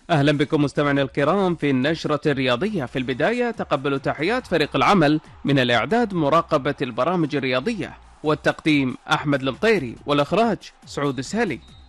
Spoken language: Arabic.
أهلا بكم مستمعينا الكرام في النشرة الرياضية. في البداية تقبلوا تحيات فريق العمل من الإعداد مراقبة البرامج الرياضية والتقديم أحمد المطيري والإخراج سعود السهلي.